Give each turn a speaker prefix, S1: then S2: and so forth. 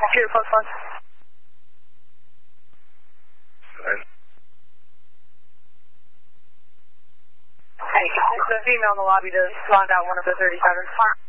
S1: Computer plus one. Hey, there's a female in the lobby to respond out one of the 37s.